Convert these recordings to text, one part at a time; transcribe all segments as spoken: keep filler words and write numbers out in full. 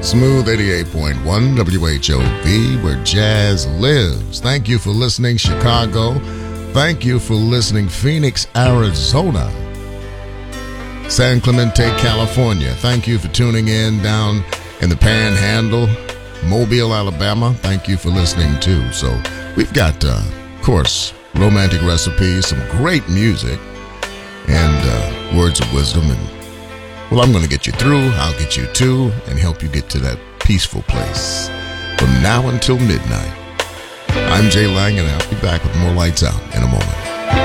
Smooth eighty-eight point one W H O V, where jazz lives. Thank you for listening, Chicago. Thank you for listening, Phoenix, Arizona. San Clemente, California. Thank you for tuning in down in the Panhandle. Mobile, Alabama. Thank you for listening too. So we've got, uh, of course, romantic recipes, some great music, and uh, words of wisdom. And well, I'm going to get you through. I'll get you to, and help you get to that peaceful place from now until midnight. I'm Jay Lang, and I'll be back with more Lights Out in a moment.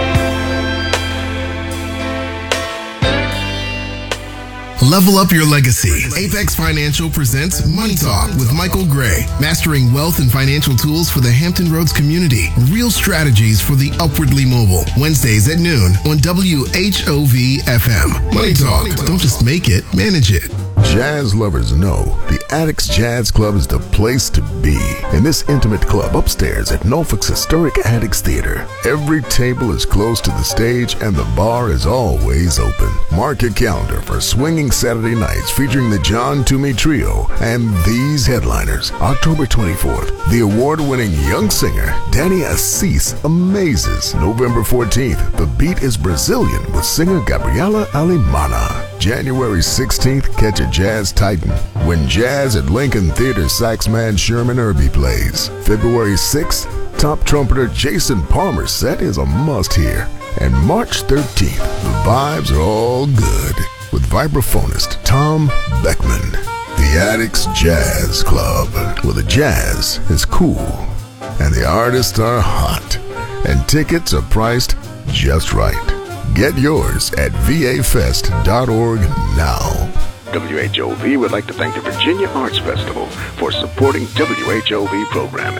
Level up your legacy. Apex Financial presents Money Talk with Michael Gray. Mastering wealth and financial tools for the Hampton Roads community. Real strategies for the upwardly mobile. Wednesdays at noon on W H O V F M. Money Talk. Don't just make it, manage it. Jazz lovers know the Addicts Jazz Club is the place to be. In this intimate club upstairs at Norfolk's historic Addicts Theater, every table is close to the stage and the bar is always open. Mark your calendar for swinging Saturday nights featuring the John Toomey Trio and these headliners. October twenty-fourth, the award-winning young singer Danny Assis amazes. November fourteenth, the beat is Brazilian with singer Gabriela Alemana. January sixteenth, catch a jazz titan when Jazz at Lincoln Theater saxman Sherman Irby plays. February sixth, top trumpeter Jason Palmer's set is a must-hear. And March thirteenth, the vibes are all good with vibraphonist Tom Beckman. The Addicts Jazz Club, where the jazz is cool and the artists are hot and tickets are priced just right. Get yours at V A fest dot org now. W H O V would like to thank the Virginia Arts Festival for supporting W H O V programming.